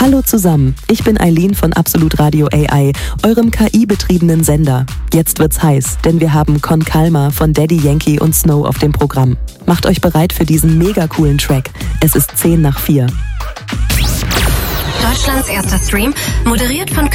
Hallo zusammen, ich bin Eileen von Absolut Radio AI, eurem KI-betriebenen Sender. Jetzt wird's heiß, denn wir haben Con Calma von Daddy Yankee und Snow auf dem Programm. Macht euch bereit für diesen mega coolen Track. Es ist 3:10. Deutschlands erster Stream, moderiert von